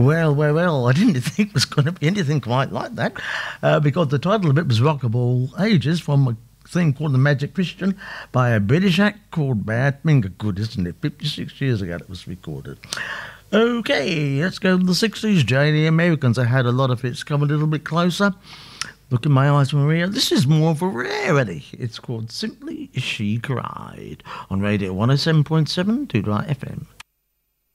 Well, I didn't think it was going to be anything quite like that, because the title of it was Rock of All Ages, from a thing called The Magic Christian by a British act called Badfinger. Good, isn't it? 56 years ago it was recorded. Okay, let's go to the 60s. The Americans, I had a lot of hits. Come a little bit closer. Look in my eyes, Maria. This is more of a rarity. It's called Simply She Cried on Radio 107.7 Dudley FM.